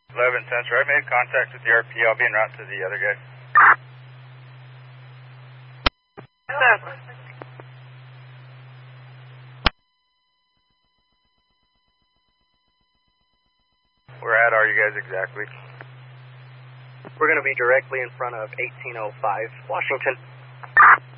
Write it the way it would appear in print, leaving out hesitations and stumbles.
11 Sensor, I made contact with the RP. I'll be en route to the other guy. Where at are you guys exactly? We're going to be directly in front of 1805 Washington.